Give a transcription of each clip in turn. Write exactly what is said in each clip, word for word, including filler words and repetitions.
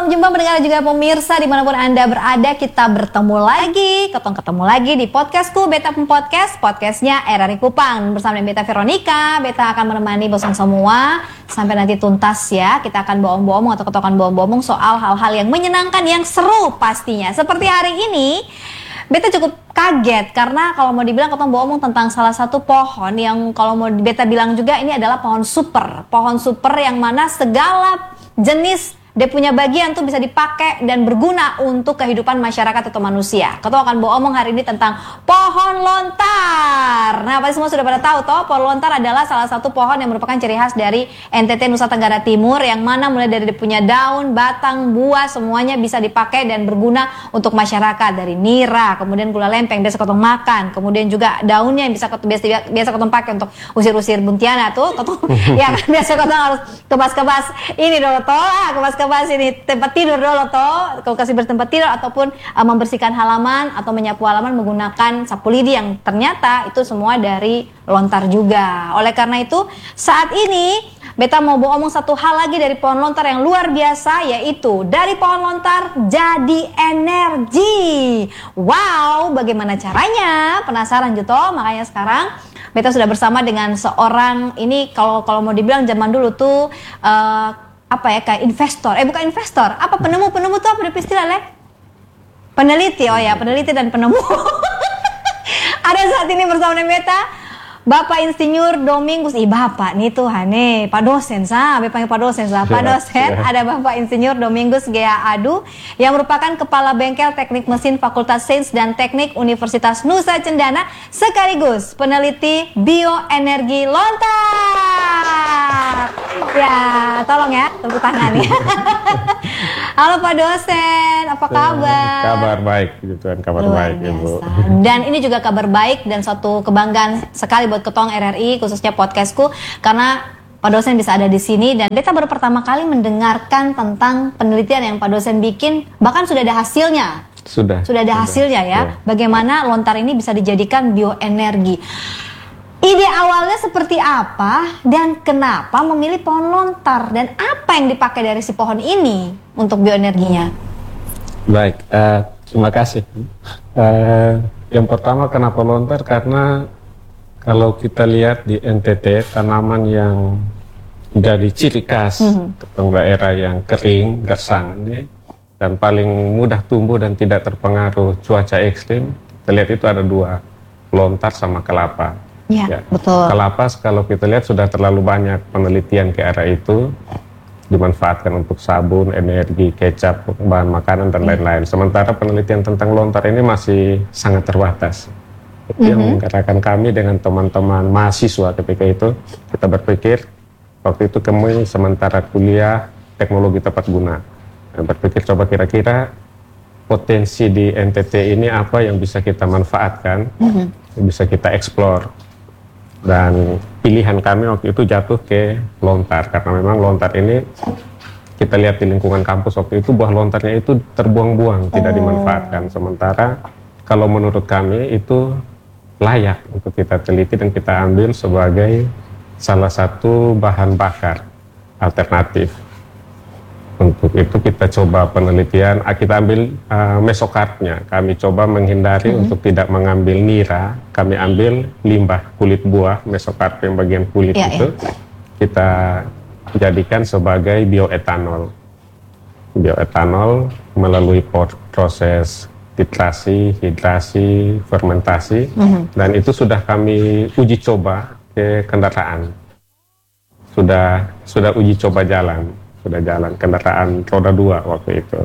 Salam jumpa pendengar juga pemirsa dimanapun Anda berada, kita bertemu lagi, ketemu ketemu lagi di podcastku Beta Podcast, podcastnya R R I Kupang bersama dengan Beta Veronica. Beta akan menemani bosan semua sampai nanti tuntas ya. Kita akan bohong-bohong atau ketokan bohong-bohong soal hal-hal yang menyenangkan, yang seru pastinya. Seperti hari ini, Beta cukup kaget karena kalau mau dibilang ketemu bohong tentang salah satu pohon yang kalau mau Beta bilang juga ini adalah pohon super, pohon super yang mana segala jenis dia punya bagian tuh bisa dipakai dan berguna untuk kehidupan masyarakat atau manusia. Ketua akan bawa omong hari ini tentang pohon lontar. Nah, pasti semua sudah pada tahu toh, pohon lontar adalah salah satu pohon yang merupakan ciri khas dari N T T Nusa Tenggara Timur, yang mana mulai dari dia punya daun, batang, buah, semuanya bisa dipakai dan berguna untuk masyarakat. Dari nira, kemudian gula lempeng biasa ketong makan, kemudian juga daunnya yang bisa ketong, biasa biasa ketong pakai untuk usir-usir buntiana tuh, ketong, ya kan biasa ketong harus kebas-kebas ini dong toh, ah, kebas-kebas bahas ini tempat tidur dulu toh, kalau kasih bertempat tidur ataupun uh, membersihkan halaman atau menyapu halaman menggunakan sapu lidi yang ternyata itu semua dari lontar juga. Oleh karena itu saat ini Beta mau bawa omong satu hal lagi dari pohon lontar yang luar biasa, yaitu dari pohon lontar jadi energi. Wow, bagaimana caranya? Penasaran gitu? Makanya sekarang Beta sudah bersama dengan seorang ini, kalau kalau mau dibilang zaman dulu tuh uh, apa ya, kayak investor, eh bukan investor, apa penemu, penemu tuh apa istilah leh? Peneliti, oh ya peneliti dan penemu. Ada saat ini bersama dengan Beta, Bapak Insinyur Domingus, ih Bapak nih tuh hane, Pak dosen sah, Bapak panggil Pak dosen sah, Pak dosen, ada Bapak Insinyur Domingus Gea Adu, yang merupakan Kepala Bengkel Teknik Mesin Fakultas Sains dan Teknik Universitas Nusa Cendana, sekaligus peneliti bioenergi lontar. Ya, tolong ya, tepuk tangan ya. Halo Pak dosen, apa kabar? Kabar baik, gitu kan, kabar Luar baik Ibu. Dan ini juga kabar baik dan suatu kebanggaan sekali buat Ketong R R I, khususnya podcastku, karena Pak dosen bisa ada di sini dan Beta baru pertama kali mendengarkan tentang penelitian yang Pak dosen bikin, bahkan sudah ada hasilnya. Sudah. Sudah ada sudah, hasilnya ya. sudah. Bagaimana lontar ini bisa dijadikan bioenergi. Ide awalnya seperti apa dan kenapa memilih pohon lontar dan apa yang dipakai dari si pohon ini untuk bioenerginya? Baik, uh, terima kasih. Uh, yang pertama kenapa lontar, karena kalau kita lihat di N T T, tanaman yang jadi ciri khas mm-hmm. daerah yang kering, gersang ini, dan paling mudah tumbuh dan tidak terpengaruh cuaca ekstrim, kita lihat itu ada dua, lontar sama kelapa. Ya, ya, betul. Kelapa kalau kita lihat sudah terlalu banyak penelitian ke arah itu, dimanfaatkan untuk sabun, energi, kecap, bahan makanan dan lain-lain. Sementara penelitian tentang lontar ini masih sangat terbatas. Itu mm-hmm. yang menggerakkan kami dengan teman-teman mahasiswa ketika itu, kita berpikir waktu itu kami sementara kuliah teknologi tepat guna. Dan berpikir coba kira-kira potensi di N T T ini apa yang bisa kita manfaatkan, mm-hmm. bisa kita eksplor. Dan pilihan kami waktu itu jatuh ke lontar, karena memang lontar ini kita lihat di lingkungan kampus waktu itu buah lontarnya itu terbuang-buang, oh. tidak dimanfaatkan. Sementara kalau menurut kami itu layak untuk kita teliti dan kita ambil sebagai salah satu bahan bakar alternatif. Untuk itu kita coba penelitian, kita ambil uh, mesokarpnya, kami coba menghindari mm-hmm. untuk tidak mengambil nira, kami ambil limbah kulit buah, mesokarp yang bagian kulit yeah, itu, yeah. kita jadikan sebagai bioetanol. Bioetanol melalui proses titrasi, hidrasi, fermentasi, mm-hmm. dan itu sudah kami uji coba ke kendaraan. Sudah sudah uji coba jalan. sudah jalan kendaraan roda dua waktu itu,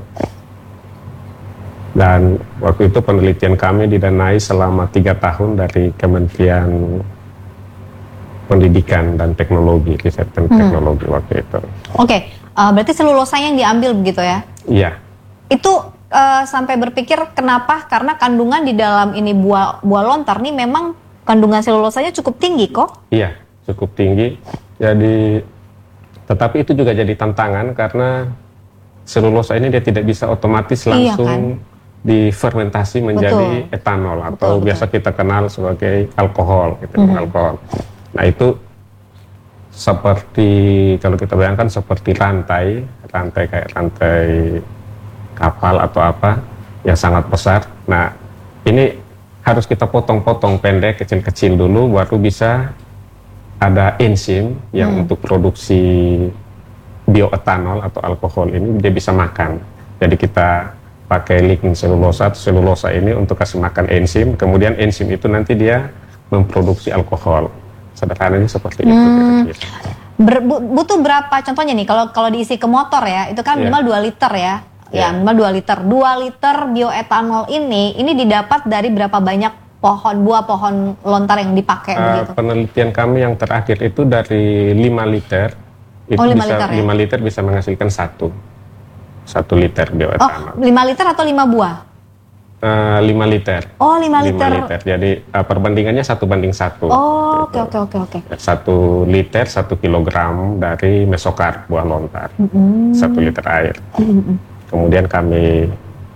dan waktu itu penelitian kami didanai selama tiga tahun dari Kementerian Pendidikan dan Teknologi, Riset dan hmm. Teknologi waktu itu. Oke, okay. uh, berarti selulosanya yang diambil begitu ya? Iya. Itu uh, sampai berpikir kenapa? Karena kandungan di dalam ini buah buah lontar nih memang kandungan selulosanya cukup tinggi kok? Iya, cukup tinggi. Jadi tetapi itu juga jadi tantangan karena selulosa ini dia tidak bisa otomatis langsung iya, kan? difermentasi menjadi betul. etanol atau betul, biasa betul. kita kenal sebagai alkohol, gitu, mm-hmm. alkohol. Nah itu seperti kalau kita bayangkan seperti rantai rantai kayak rantai kapal atau apa yang sangat besar. Nah, ini harus kita potong-potong pendek, kecil-kecil dulu, baru bisa ada enzim yang hmm. untuk produksi bioetanol atau alkohol ini dia bisa makan. Jadi kita pakai lignin selulosa, selulosa ini untuk kasih makan enzim, kemudian enzim itu nanti dia memproduksi alkohol. Sederhananya seperti itu. Hmm. Ber, butuh berapa contohnya nih kalau kalau diisi ke motor ya, itu kan minimal yeah. dua liter ya. Ya, minimal dua liter. dua liter bioetanol ini ini didapat dari berapa banyak pohon buah pohon lontar yang dipakai uh, begitu? Penelitian kami yang terakhir itu dari lima liter. Itu oh, lima bisa liter, ya? lima liter bisa menghasilkan satu. satu liter bioetanol. Oh, lima liter atau lima buah? Uh, lima liter. Oh, lima liter. lima liter. Jadi uh, perbandingannya satu banding satu. Oh, oke oke oke oke. Satu liter satu kilogram dari mesokar buah lontar. Mm-hmm. Satu liter air. Mm-hmm. Kemudian kami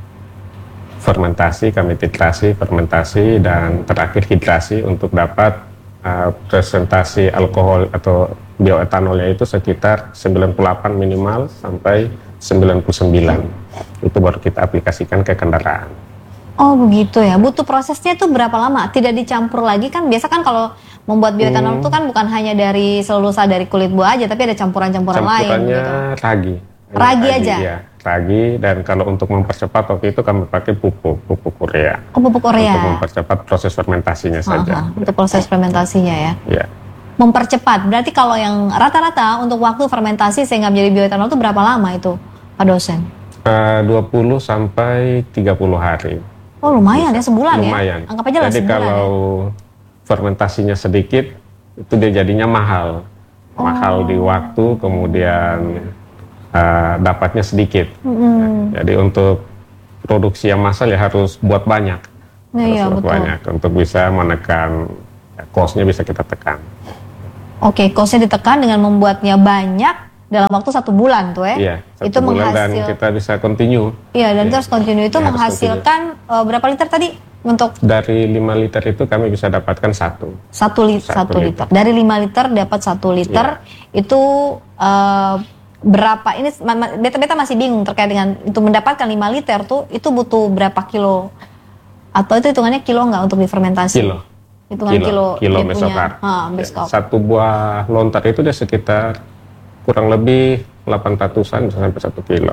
fermentasi, kami titrasi, fermentasi, dan terakhir hidrasi untuk dapat uh, presentasi alkohol atau bioetanolnya itu sekitar sembilan puluh delapan minimal sampai sembilan puluh sembilan. Itu baru kita aplikasikan ke kendaraan. Oh begitu ya, butuh prosesnya itu berapa lama? Tidak dicampur lagi kan? Biasa kan kalau membuat bioetanol itu hmm. kan bukan hanya dari selulosa dari kulit buah aja, tapi ada campuran-campuran lain. Campurannya gitu. ragi. Ragi, ragi aja? Ya, ragi, dan kalau untuk mempercepat waktu itu kami pakai pupuk, pupuk urea. Oh pupuk urea. Untuk mempercepat proses fermentasinya Aha, saja. Untuk proses fermentasinya ya? Iya. Mempercepat, berarti kalau yang rata-rata untuk waktu fermentasi sehingga menjadi bioetanol itu berapa lama itu Pak dosen? Uh, dua puluh sampai tiga puluh hari. Oh lumayan ya, sebulan lumayan. ya? Anggap aja lah Jadi sebulan kalau ya? fermentasinya sedikit, itu dia jadinya mahal. Oh. Mahal di waktu, kemudian uh, dapatnya sedikit. Mm-hmm. Jadi untuk produksi yang massal ya harus buat banyak. Ya, harus iya, buat betul. banyak untuk bisa menekan, ya, cost-nya bisa kita tekan. Oke, cost-nya ditekan dengan membuatnya banyak dalam waktu satu bulan tuh ya. Iya, satu itu bulan menghasil... dan kita bisa continue. Iya, dan ya. terus continue itu ya, menghasilkan uh, berapa liter tadi untuk? Dari lima liter itu kami bisa dapatkan satu. Satu, li satu, satu liter. liter. Dari lima liter dapat satu liter, ya. Itu uh, berapa? Ini beta-beta masih bingung terkait dengan itu mendapatkan lima liter tuh, itu butuh berapa kilo? Atau itu hitungannya kilo nggak untuk difermentasi? Kilo. Hitungan kilo, kilo, kilo mesokar. Ha, mesokar. Ya, satu buah lontar itu dia sekitar kurang lebih delapan ratusan bisa sampai satu kilo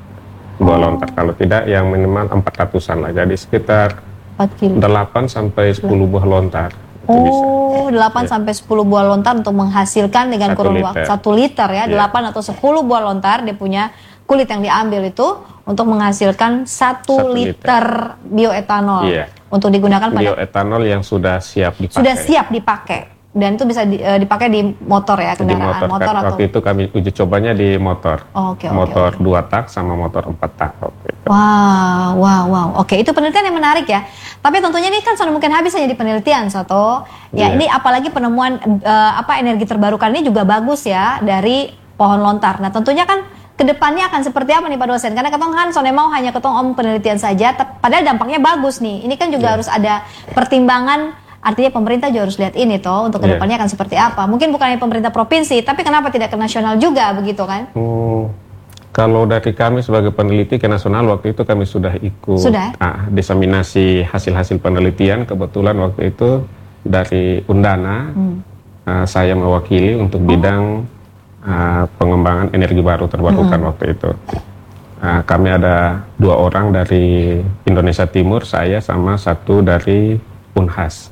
buah oh. lontar. Kalau tidak yang minimal empat ratusan lah. Jadi sekitar delapan sampai sepuluh buah lontar. Oh, bisa. delapan sampai sepuluh buah lontar untuk menghasilkan dengan kurun waktu satu liter ya. Yeah. delapan atau sepuluh buah lontar dia punya kulit yang diambil itu untuk menghasilkan satu liter, liter bioetanol. Yeah. Untuk digunakan pada bioetanol yang sudah siap dipakai. Sudah siap dipakai. Dan itu bisa di, uh, dipakai di motor ya, kendaraan di motor, motor atau waktu itu kami uji cobanya di motor. Oh, okay, motor okay, dua okay. tak sama motor empat tak. Gitu. Wow, wow, wow. Oke, okay, itu penelitian yang menarik ya. Tapi tentunya ini kan sudah mungkin habis hanya di penelitian, Soto. Ya, yeah. Ini apalagi penemuan uh, apa energi terbarukan ini juga bagus ya dari pohon lontar. Nah, tentunya kan kedepannya akan seperti apa nih Pak dosen? Karena ketong kan soalnya mau hanya ketong om penelitian saja, padahal dampaknya bagus nih. Ini kan juga yeah. harus ada pertimbangan. Artinya pemerintah juga harus lihat ini toh untuk kedepannya yeah. akan seperti apa. Mungkin bukan hanya pemerintah provinsi, tapi kenapa tidak ke nasional juga begitu kan? Hmm, kalau dari kami sebagai peneliti ke nasional waktu itu kami sudah ikut sudah? Ah, diseminasi hasil-hasil penelitian. Kebetulan waktu itu dari Undana hmm. uh, saya mewakili untuk bidang uh, pengembangan energi baru terbarukan hmm. waktu itu. Uh, kami ada dua orang dari Indonesia Timur, saya sama satu dari Unhas.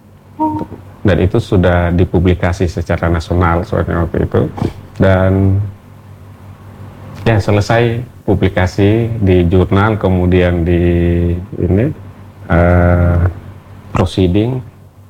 Dan itu sudah dipublikasi secara nasional soalnya waktu itu, dan ya selesai publikasi di jurnal, kemudian di ini uh, proceeding.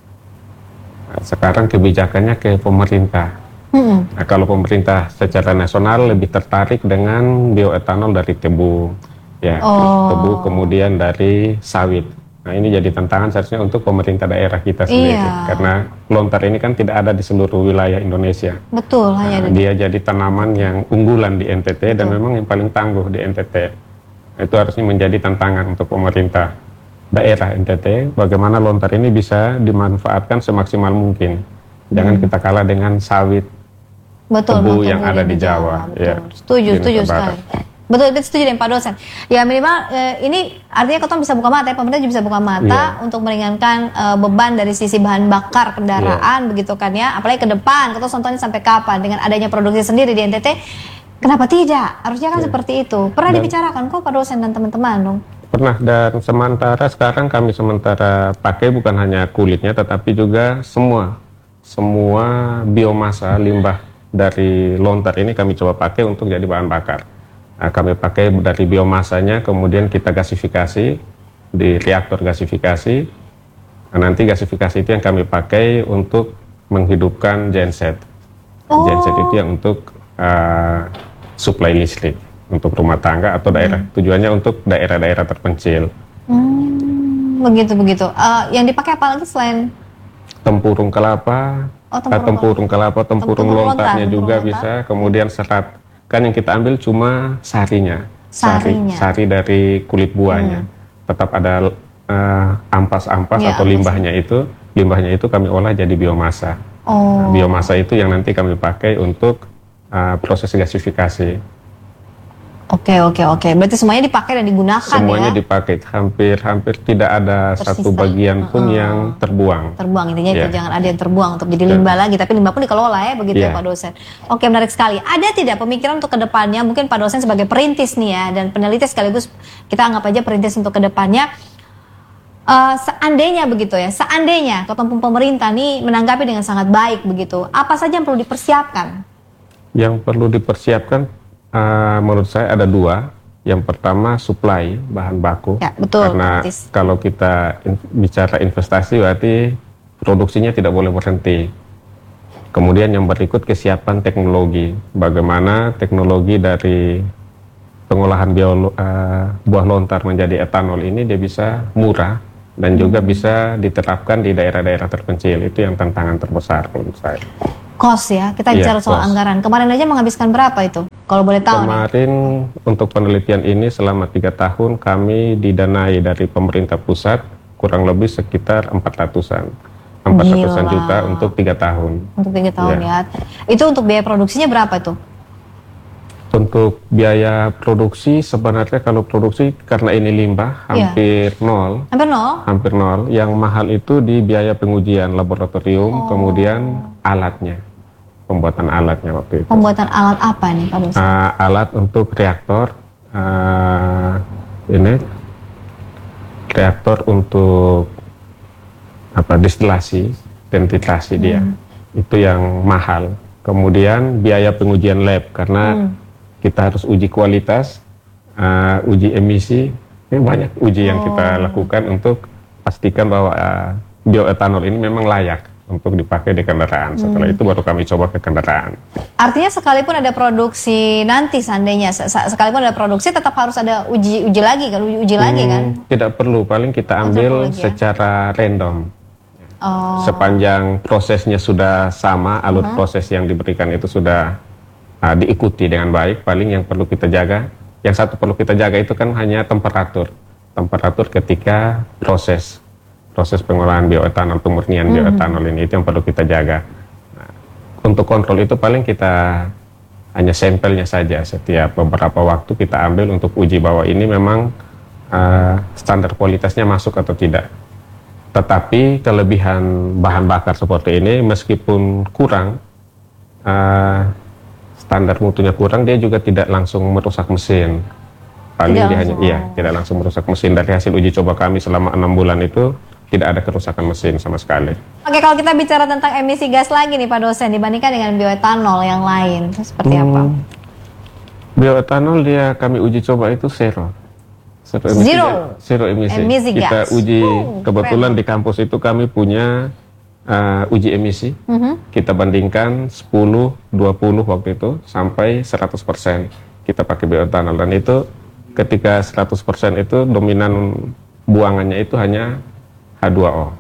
Sekarang kebijakannya ke pemerintah. Hmm. Nah, kalau pemerintah secara nasional lebih tertarik dengan bioetanol dari tebu, ya oh. tebu kemudian dari sawit. Nah ini jadi tantangan seharusnya untuk pemerintah daerah kita sendiri, iya. karena lontar ini kan tidak ada di seluruh wilayah Indonesia. Betul, nah, hanya dia jadi tanaman yang unggulan di N T T. Betul. Dan memang yang paling tangguh di N T T. Itu harusnya menjadi tantangan untuk pemerintah daerah N T T, bagaimana lontar ini bisa dimanfaatkan semaksimal mungkin. Jangan hmm. kita kalah dengan sawit Betul, tebu mau yang tebu ada di Jawa. betul. Ya, Setuju, di setuju Nusa sekali. Barat. Betul, itu setuju dengan Pak dosen. Ya minimal eh, ini artinya Keton bisa buka mata, ya, pemerintah juga bisa buka mata Iya. untuk meringankan eh, beban dari sisi bahan bakar kendaraan, begitu kan ya. Apalagi ke depan, Keton contohnya sampai kapan dengan adanya produksi sendiri di N T T, kenapa tidak? Harusnya kan Iya. seperti itu. Pernah Dan- dibicarakan kok Pak dosen dan teman-teman dong. Pernah, dan sementara sekarang kami sementara pakai bukan hanya kulitnya tetapi juga semua semua biomasa limbah dari lontar ini kami coba pakai untuk jadi bahan bakar. Nah, kami pakai dari biomasanya, kemudian kita gasifikasi di reaktor gasifikasi. Nah, nanti gasifikasi itu yang kami pakai untuk menghidupkan genset. Oh. Genset itu yang untuk uh, suplai listrik untuk rumah tangga atau daerah. Hmm. Tujuannya untuk daerah-daerah terpencil. Hmm, begitu begitu. Eh, yang dipakai apa lagi selain Tempurung kelapa, Oh, eh, tempurung tempurung kelapa, tempurung Tempurung lontarnya lontar, juga tempurung bisa. Kemudian serat. Kan yang kita ambil cuma sarinya. Sarinya. Sari, sari dari kulit buahnya. Tetap ada eh, ampas-ampas Ya, atau ampas. limbahnya itu. Limbahnya itu kami olah jadi biomasa. Oh. Nah, biomasa itu yang nanti kami pakai untuk eh, proses gasifikasi. Oke oke oke. Berarti semuanya dipakai dan digunakan Semuanya ya. dipakai, hampir-hampir tidak ada Tersisa. satu bagian pun Uh-uh. yang terbuang. Terbuang intinya itu Ya. jangan ada yang terbuang untuk jadi Ya. limbah lagi, tapi limbah pun dikelola ya begitu ya Ya. Pak dosen. Oke, menarik sekali. Ada tidak pemikiran untuk kedepannya, mungkin Pak dosen sebagai perintis nih ya dan peneliti sekaligus kita anggap aja perintis untuk kedepannya. Eh, seandainya begitu ya, seandainya ketua pemerintah nih menanggapi dengan sangat baik begitu, apa saja yang perlu dipersiapkan? Yang perlu dipersiapkan eh, menurut saya ada dua. Yang pertama supply bahan baku. Ya, betul, Karena Tis. kalau kita in- bicara investasi berarti produksinya tidak boleh berhenti. Kemudian yang berikut kesiapan teknologi. Bagaimana teknologi dari pengolahan bio, eh, buah lontar menjadi etanol ini dia bisa murah dan juga bisa diterapkan di daerah-daerah terpencil. Itu yang tantangan terbesar menurut saya. Kos ya, kita Iya, bicara soal kos. anggaran. Kemarin aja menghabiskan berapa itu? Kalau boleh tahu nih. Kemarin untuk penelitian ini selama tiga tahun kami didanai dari pemerintah pusat kurang lebih sekitar empat ratusan. empat ratusan Gila. juta untuk tiga tahun. Untuk tiga tahun Iya. ya. Itu untuk biaya produksinya berapa tuh? Untuk biaya produksi sebenarnya kalau produksi karena ini limbah Iya. hampir nol. Hampir nol? Hampir nol. Yang mahal itu di biaya pengujian laboratorium, Oh. kemudian alatnya. Pembuatan alatnya waktu itu. Pembuatan alat apa nih Pak dosen? Uh, alat untuk reaktor uh, ini reaktor untuk apa distilasi ventilasi dia itu yang mahal. Kemudian biaya pengujian lab karena kita harus uji kualitas, uh, uji emisi, ini banyak uji yang kita lakukan untuk pastikan bahwa uh, bioetanol ini memang layak untuk dipakai di kendaraan. Setelah itu baru kami coba ke kendaraan. Artinya sekalipun ada produksi nanti seandainya se- se- sekalipun ada produksi tetap harus ada uji uji lagi kan uji, uji lagi kan? Hmm, tidak perlu, paling kita Oh, tidak ambil perlu lagi ya? secara random. Oh. Sepanjang prosesnya sudah sama, alur proses yang diberikan itu sudah uh, diikuti dengan baik, paling yang perlu kita jaga, yang satu perlu kita jaga itu kan hanya temperatur. Temperatur ketika proses proses pengolahan bioetanol, pemurnian bioetanol ini itu yang perlu kita jaga. Nah, untuk kontrol itu paling kita hanya sampelnya saja setiap beberapa waktu kita ambil untuk uji bahwa ini memang uh, standar kualitasnya masuk atau tidak. Tetapi kelebihan bahan bakar seperti ini meskipun kurang, uh, standar mutunya kurang, dia juga tidak langsung merusak mesin. Paling Tidak dia hanya, langsung. iya, tidak langsung merusak mesin. Dari hasil uji coba kami selama enam bulan itu tidak ada kerusakan mesin sama sekali. Oke, kalau kita bicara tentang emisi gas lagi nih Pak dosen dibandingkan dengan bioetanol yang lain, itu seperti apa? Hmm, Bioetanol dia kami uji coba itu zero. Zero emisi. Zero? Zero emisi. Emisi Kita gas. uji, Uh, kebetulan keren. di kampus itu kami punya uh, uji emisi. Mhm. Kita bandingkan sepuluh, dua puluh waktu itu sampai seratus persen kita pakai bioetanol. Dan itu ketika seratus persen itu dominan buangannya itu hanya H dua O.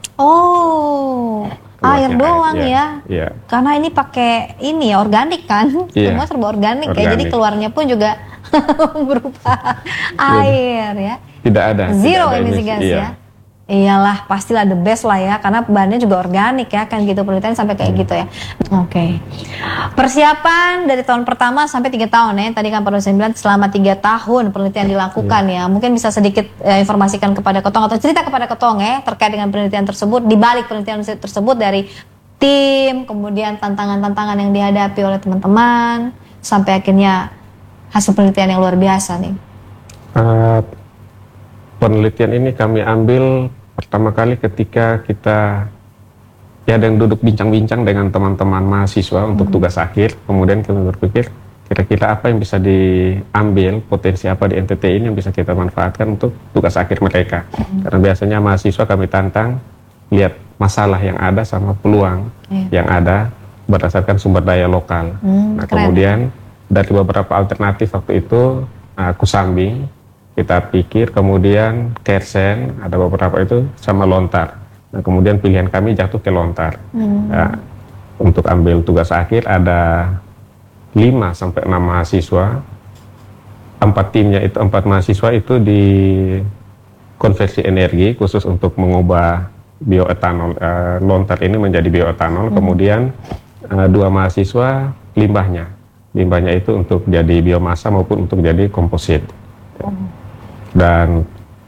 Oh, air Keluarnya doang air, ya. Iya. Karena ini pakai ini ya organik kan, Iya. semua serba organik, ya. Jadi Organik. keluarnya pun juga berupa air ya. Tidak ada. Zero tidak ada emisi gas iya. ya. Iyalah, pastilah the best lah ya, karena bahannya juga organik ya, kan gitu penelitian sampai kayak gitu ya. Oke. Okay. Persiapan dari tahun pertama sampai tiga tahun ya. Tadi kan Pak dosen bilang selama tiga tahun penelitian dilakukan ya. Mungkin bisa sedikit ya, informasikan kepada Ketong atau cerita kepada Ketong ya terkait dengan penelitian tersebut, di balik penelitian tersebut dari tim, kemudian tantangan-tantangan yang dihadapi oleh teman-teman sampai akhirnya hasil penelitian yang luar biasa nih. Uh, penelitian ini kami ambil pertama kali ketika kita ya ada yang duduk bincang-bincang dengan teman-teman mahasiswa untuk hmm. tugas akhir. Kemudian kami berpikir kira-kira apa yang bisa diambil, potensi apa di N T T ini yang bisa kita manfaatkan untuk tugas akhir mereka. Hmm. Karena biasanya mahasiswa kami tantang lihat masalah yang ada sama peluang yeah. yang ada berdasarkan sumber daya lokal. Hmm, nah keren. Kemudian dari beberapa alternatif waktu itu uh, Kusambing kita pikir, kemudian Kersen, ada beberapa itu, sama Lontar. Nah, kemudian pilihan kami jatuh ke Lontar. Hmm. Nah, untuk ambil tugas akhir ada lima sampai enam mahasiswa. Empat timnya itu, empat mahasiswa itu di konversi energi khusus untuk mengubah bioetanol. Uh, Lontar ini menjadi bioetanol. Hmm. Kemudian uh, dua mahasiswa limbahnya. Limbahnya itu untuk jadi biomasa maupun untuk jadi komposit. Hmm. Dan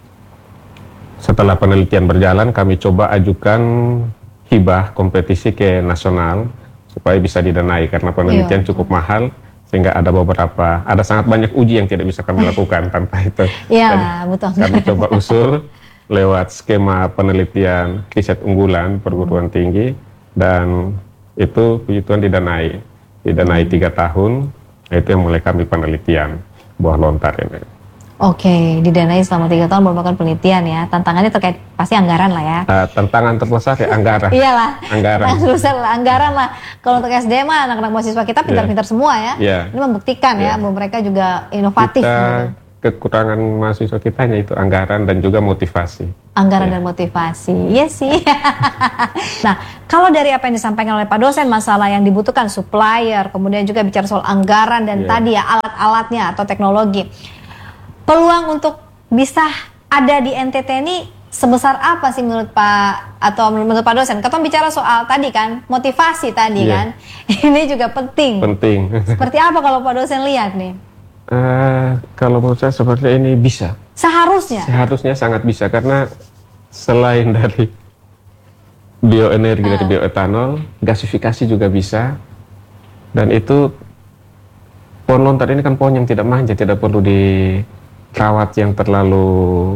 setelah penelitian berjalan kami coba ajukan hibah kompetisi ke nasional supaya bisa didanai karena penelitian iya. cukup mahal sehingga ada beberapa ada sangat banyak uji yang tidak bisa kami lakukan tanpa itu. Iya, betul. Kami coba usul lewat skema penelitian riset unggulan perguruan hmm. tinggi dan itu puji Tuhan didanai. Didanai tiga tahun, itu yang mulai kami penelitian buah lontar ini. Oke, didanai selama tiga tahun melakukan penelitian ya. Tantangannya terkait pasti anggaran lah ya. Uh, tantangan terbesar ya anggaran. Iyalah. Anggaran. Terbesar lah, anggaran lah. Kalau untuk S D M anak-anak mahasiswa kita pintar-pintar yeah. semua ya. Yeah. Ini membuktikan yeah. ya bahwa mereka juga inovatif. Kita, gitu. Kekurangan mahasiswa kita hanya itu anggaran dan juga motivasi. Anggaran yeah. dan motivasi, iya sih. Nah, kalau dari apa yang disampaikan oleh Pak dosen masalah yang dibutuhkan supplier, kemudian juga bicara soal anggaran dan yeah. tadi ya alat-alatnya atau teknologi. Peluang untuk bisa ada di N T T ini sebesar apa sih menurut Pak atau menurut Pak dosen? Kita bicara soal tadi kan motivasi tadi yeah. kan, ini juga penting. Penting. Seperti apa kalau Pak dosen lihat nih? Uh, kalau menurut saya sepertinya ini bisa. Seharusnya. Seharusnya sangat bisa karena selain dari bioenergi uh. dari bioetanol, gasifikasi juga bisa dan itu pohon lontar ini kan pohon yang tidak manja, tidak perlu di rawat yang terlalu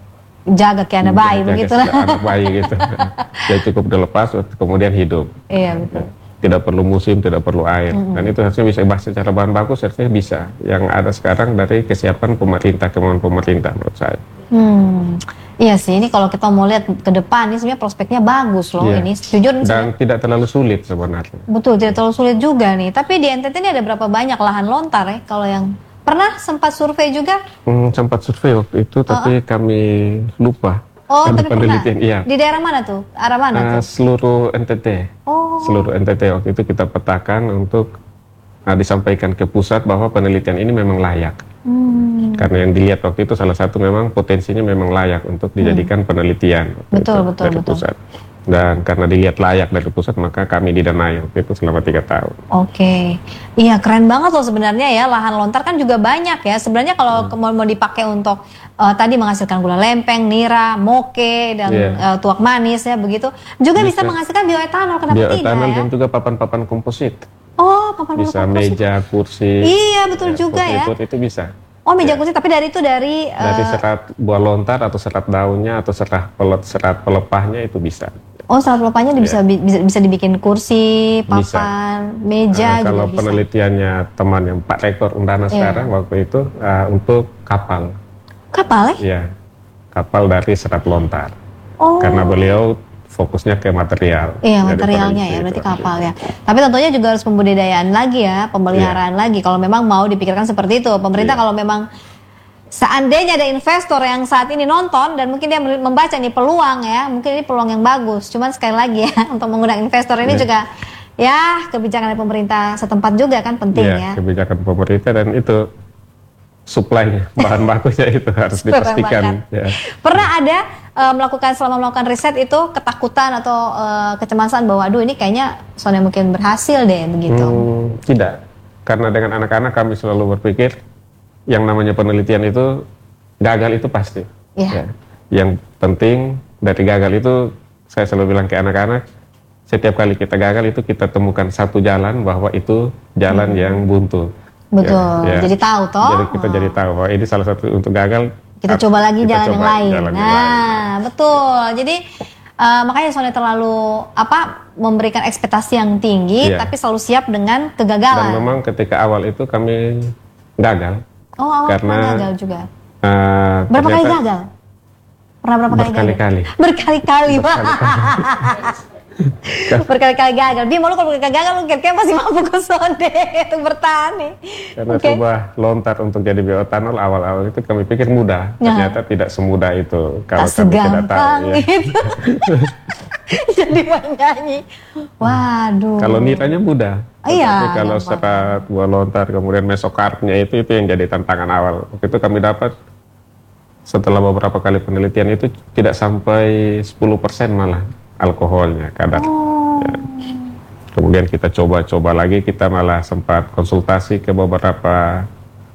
jaga kayak anak bayi begitu lah. Anak bayi gitu. Ya cukup dilepas kemudian hidup. Iya betul. Tidak perlu musim, tidak perlu air. Mm-hmm. Dan itu harusnya bisa bahas secara bahan baku, harusnya bisa. Yang ada sekarang dari kesiapan pemerintah, kemauan pemerintah menurut saya. Hmm. Iya sih, ini kalau kita mau lihat ke depan ini sebenarnya prospeknya bagus loh yeah. ini. Jujur dan sebenarnya. Tidak terlalu sulit sebenarnya. Betul, tidak terlalu sulit juga nih. Tapi di N T T ini ada berapa banyak lahan lontar ya kalau yang pernah sempat survei juga? Hmm, sempat survei waktu itu, tapi oh. kami lupa. Oh, tapi penelitian, pernah? Iya. Di daerah mana tuh? Arah mana uh, tuh? Seluruh N T T. Oh. Seluruh N T T waktu itu kita petakan untuk uh, disampaikan ke pusat bahwa penelitian ini memang layak. Hmm. Karena yang dilihat waktu itu salah satu memang potensinya memang layak untuk dijadikan hmm. penelitian. Betul, betul, dari betul. Pusat. Dan karena dilihat layak dari pusat maka kami didanai waktu itu selama tiga tahun. Oke, iya keren banget loh sebenarnya ya, lahan lontar kan juga banyak ya. Sebenarnya kalau hmm. mau, mau dipakai untuk uh, tadi menghasilkan gula lempeng, nira, moke dan yeah. uh, tuak manis ya begitu, juga bisa, bisa menghasilkan bioetanol. Kenapa bioetanol tidak? Bioetanol dan ya? Juga papan-papan komposit. Oh, papan-papan bisa komposit. Meja, kursi. Iya betul ya, juga ya. Itu bisa. Oh meja ya. kursi, tapi dari itu dari dari uh, serat buah lontar atau serat daunnya atau serat pelot serat pelepahnya itu bisa. Oh, serat pelepahnya bisa, yeah. bisa bisa dibikin kursi, papan, bisa. Meja nah, juga kalau bisa. Penelitiannya teman yang Pak Rektor Undana yeah. sekarang waktu itu uh, untuk kapal. Kapal ya? Iya, kapal dari serat lontar. Oh. Karena beliau fokusnya ke material. Iya, materialnya ya, berarti kapal ya. Tapi tentunya juga harus pembudidayaan lagi ya, pemeliharaan yeah. lagi. Kalau memang mau dipikirkan seperti itu, pemerintah yeah. kalau memang seandainya ada investor yang saat ini nonton dan mungkin dia membaca nih peluang ya, mungkin ini peluang yang bagus. Cuman sekali lagi ya, untuk mengundang investor ini yeah. juga ya kebijakan dari pemerintah setempat juga kan penting yeah, ya. Kebijakan pemerintah dan itu supply bahan bakunya itu harus dipastikan. Ya. Pernah ada uh, melakukan selama melakukan riset itu ketakutan atau uh, kecemasan bahwa aduh ini kayaknya soalnya mungkin berhasil deh begitu? Hmm, tidak, karena dengan anak-anak kami selalu berpikir yang namanya penelitian itu gagal itu pasti. Yeah. Ya. Yang penting dari gagal itu saya selalu bilang ke anak-anak, setiap kali kita gagal itu kita temukan satu jalan bahwa itu jalan hmm. yang buntu. Betul, ya, ya. Jadi tahu toh. Jadi kita oh. jadi tahu bahwa ini salah satu untuk gagal. Kita coba lagi kita jalan coba yang lain. Jalan nah, yang lain. betul. Jadi uh, makanya soalnya terlalu apa memberikan ekspektasi yang tinggi, ya. Tapi selalu siap dengan kegagalan. Dan memang ketika awal itu kami gagal. Oh, awal karena gagal juga. Uh, berapa kali gagal? Pernah berapa kali gagal? Berkali-kali. Berkali-kali, Pak. Berkali-kali gagal. Bi, malu kalau berkali-kali gagal, lu kira-kira masih mampu ke sonde untuk bertahan nih. Karena okay. coba lontar untuk jadi bioetanol awal-awal itu kami pikir mudah. Nah. Ternyata tidak semudah itu. Kalau tak kami tidak tahu. Ya. Itu. Jadi penyanyi. Waduh. Kalau nitanya mudah. Oh, iya. Tapi kalau serat, buah lontar, kemudian mesokarpnya itu itu yang jadi tantangan awal. Waktu itu kami dapat setelah beberapa kali penelitian itu tidak sampai sepuluh persen malah alkoholnya kadar. Oh. Ya. Kemudian kita coba-coba lagi, kita malah sempat konsultasi ke beberapa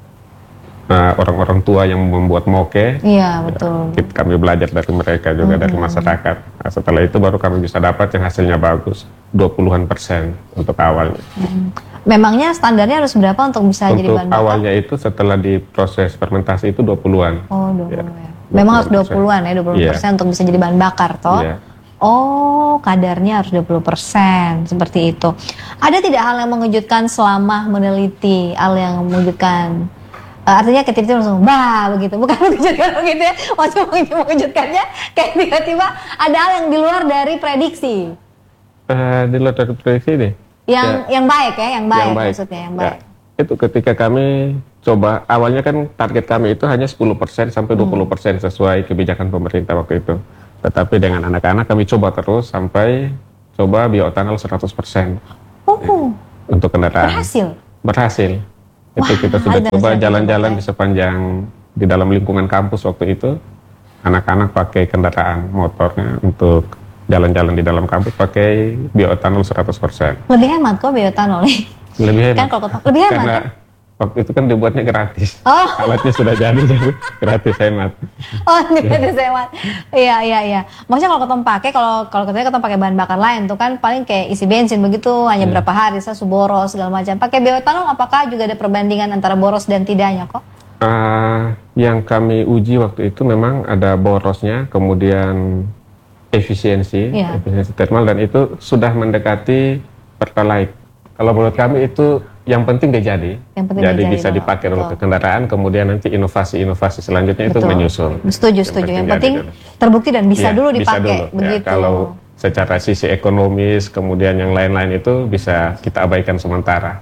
uh, orang-orang tua yang membuat moke. Iya, betul. Ya, kami belajar dari mereka juga, hmm. dari masyarakat. Nah, setelah itu baru kami bisa dapat yang hasilnya bagus, dua puluhan persen untuk awalnya. Hmm. Memangnya standarnya harus berapa untuk bisa untuk jadi bahan bakar? Awalnya itu setelah diproses fermentasi itu dua puluhan. Oh, dua puluh ya. ya. Memang harus dua puluhan ya, dua puluh persen yeah. untuk bisa jadi bahan bakar toh. Yeah. Oh, kadarnya harus dua puluh persen, seperti itu. Ada tidak hal yang mengejutkan selama meneliti, hal yang mengejutkan? Uh, artinya ketika itu langsung, bah, begitu. Bukan mengejutkan begitu ya, maksudnya mengejutkannya kayak tiba-tiba ada hal yang di luar dari prediksi. Uh, di luar dari prediksi deh. Yang, ya. yang baik ya, yang baik, yang baik. maksudnya, yang baik. Ya. Itu ketika kami coba, awalnya kan target kami itu hanya sepuluh persen sampai dua puluh persen hmm. sesuai kebijakan pemerintah waktu itu. Tetapi dengan anak-anak kami coba terus sampai coba bioetanol seratus persen. Oh. Ya, untuk kendaraan. Berhasil? Berhasil. Itu Wah, kita sudah coba jalan-jalan di sepanjang, di dalam lingkungan kampus waktu itu. Anak-anak pakai kendaraan motornya untuk jalan-jalan di dalam kampus pakai bioetanol seratus persen. Lebih hemat kok bioetanol nih. Lebih hemat. Kan kalau lebih hemat. Karena kan? waktu itu kan dibuatnya gratis. Oh. Alatnya sudah jadi, jadi gratis hemat. Oh, gratis hemat. Iya, iya, iya. Maksudnya kalau ketemu pakai, kalau kalau katanya ketemu pakai bahan bakar lain tuh kan paling kayak isi bensin begitu, hanya yeah. berapa hari, saya boros segala macam. Pakai bioetanol apakah juga ada perbandingan antara boros dan tidaknya kok? Uh, yang kami uji waktu itu memang ada borosnya, kemudian efisiensi, yeah. efisiensi thermal, dan itu sudah mendekati pertalite. Kalau menurut kami itu yang penting dia jadi, penting jadi, jadi bisa dong. Dipakai untuk kendaraan, kemudian nanti inovasi-inovasi selanjutnya betul. Itu menyusul. Setuju, setuju. Yang, yang penting jadi. Terbukti dan bisa ya, dulu dipakai. Bisa dulu. Begitu. Ya, kalau secara sisi ekonomis, kemudian yang lain-lain itu bisa kita abaikan sementara.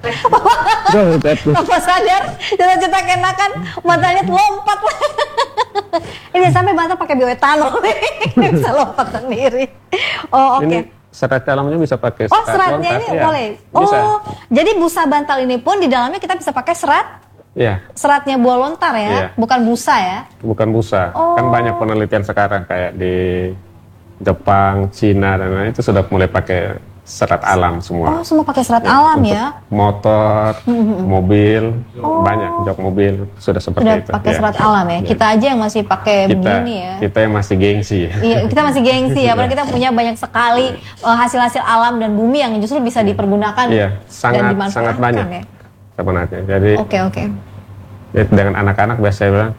Apa sadar, cita-cita kenakan matanya lompat. Ini sampai bantah pakai bioetanol, ini bisa lompat sendiri. Oh, oke. Okay. Serat dalamnya bisa pakai serat. Oh, seratnya lontar, ini ya. Boleh. Oh, bisa. Jadi busa bantal ini pun di dalamnya kita bisa pakai serat. Iya. Seratnya buah lontar ya, ya. Bukan busa ya. Bukan busa. Oh. Kan banyak penelitian sekarang kayak di Jepang, Cina dan lain itu sudah mulai pakai serat alam semua. Oh, semua pakai serat ya, alam ya. Motor, mm-hmm. mobil, oh. banyak jok mobil sudah seperti sudah itu. Pakai ya. serat alam ya. Kita aja yang masih pakai kita, begini ya. Kita yang masih gengsi. Ya. Iya, kita masih gengsi ya. Padahal kita punya banyak sekali uh, hasil-hasil alam dan bumi yang justru bisa dipergunakan. Iya, sangat dan dimanfaatkan, sangat banyak. Ya? Sebenarnya. Jadi. Oke okay, oke. Okay. Dengan anak-anak biasanya bilang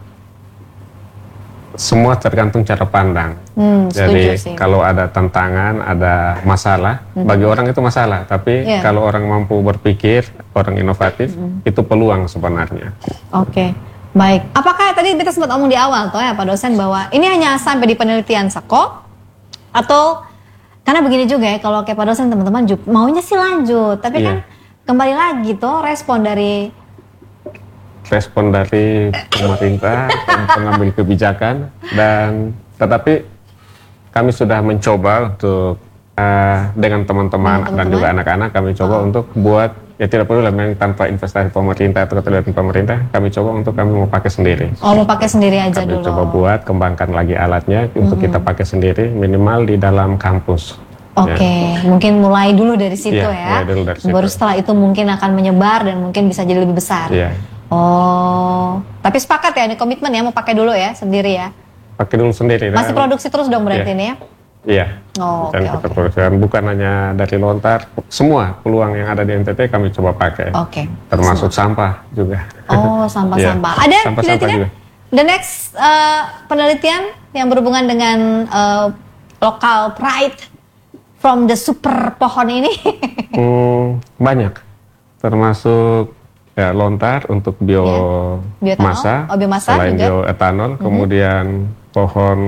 semua tergantung cara pandang. Hmm, Jadi sih. kalau ada tantangan, ada masalah, hmm. bagi orang itu masalah. Tapi yeah. kalau orang mampu berpikir, orang inovatif, hmm. itu peluang sebenarnya. Oke, okay. Baik. Apakah tadi kita sempat omong di awal toh ya Pak dosen bahwa ini hanya sampai di penelitian Seko atau karena begini juga ya kalau kayak Pak dosen teman-teman maunya sih lanjut, tapi yeah. kan kembali lagi toh respon dari respon dari pemerintah dan pengambil kebijakan, dan tetapi kami sudah mencoba untuk uh, dengan teman-teman dan juga anak-anak kami coba oh. untuk buat ya tidak perlu lah memang tanpa investasi pemerintah atau keterlibatan pemerintah, kami coba untuk kami mau pakai sendiri. Oh, mau pakai sendiri aja Kami dulu. coba buat, kembangkan lagi alatnya untuk kita pakai sendiri, minimal di dalam kampus. Oke, Ya. mungkin mulai dulu dari situ Iya, ya. mulai dulu dari situ. Baru setelah itu mungkin akan menyebar dan mungkin bisa jadi lebih besar. Iya. Oh, tapi sepakat ya, ini komitmen ya mau pakai dulu ya sendiri ya. Pakai dulu sendiri. Masih dan- produksi terus dong berarti Iya. ini ya. Iya. Oh, Dan oke, kita oke. produksikan bukan hanya dari lontar, semua peluang yang ada di N T T kami coba pakai. Oke. Termasuk sampah juga. Oh, sampah-sampah. Iya, Ada sampah-sampah tidak-tidak? juga. The next uh, penelitian yang berhubungan dengan uh, local pride from the super pohon ini. Hmm, banyak, termasuk ya, lontar untuk biomasa, Bioetanol? Oh, biomasa selain juga. bioetanol, kemudian pohon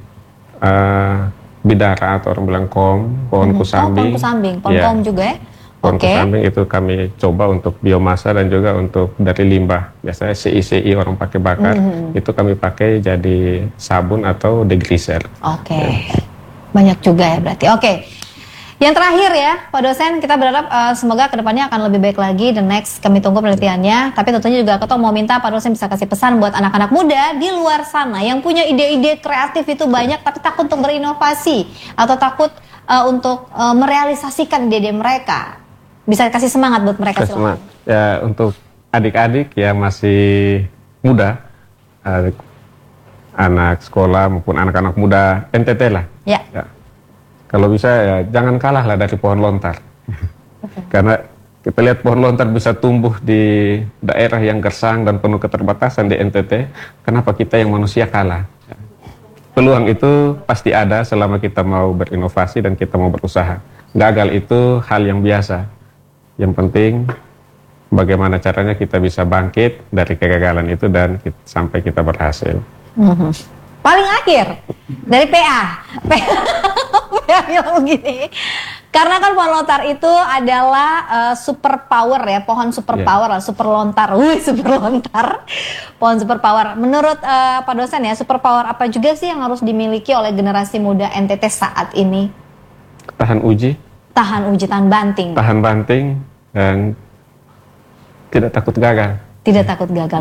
eh, bidara atau orang bilang kom, pohon Oh, kusambing, pohon kusambing, pohon Iya, kom juga ya. pohon Oke. kusambing itu kami coba untuk biomasa dan juga untuk dari limbah. Biasanya C I C I orang pakai bakar, Mm-hmm. itu kami pakai jadi sabun atau degreaser. Oke. Banyak juga ya berarti. Oke. Yang terakhir ya, Pak dosen, kita berharap uh, semoga kedepannya akan lebih baik lagi. The next kami tunggu penelitiannya. Tapi tentunya juga Ketua mau minta Pak dosen bisa kasih pesan buat anak-anak muda di luar sana yang punya ide-ide kreatif itu banyak, tapi takut untuk berinovasi atau takut uh, untuk uh, merealisasikan ide-ide mereka. Bisa kasih semangat buat mereka. Saya semangat. Ya, untuk adik-adik yang masih muda, eh, anak sekolah maupun anak-anak muda N T T lah. Ya. Ya. Kalau bisa ya jangan kalah lah dari pohon lontar. Karena kita lihat pohon lontar bisa tumbuh di daerah yang gersang dan penuh keterbatasan di N T T. Kenapa kita yang manusia kalah? Peluang itu pasti ada selama kita mau berinovasi dan kita mau berusaha. Gagal itu hal yang biasa. Yang penting bagaimana caranya kita bisa bangkit dari kegagalan itu dan kita, sampai kita berhasil. Mhm. Paling akhir dari P A. P A, P A bilang begini. Karena kan pohon lontar itu adalah uh, super power ya, pohon super Yeah. power, lah, super lontar. Wih, super lontar. Pohon super power. Menurut uh, Pak dosen ya, super power apa juga sih yang harus dimiliki oleh generasi muda N T T saat ini? Tahan uji, Tahan uji, tahan banting. tahan banting, dan tidak takut gagal. Tidak takut gagal.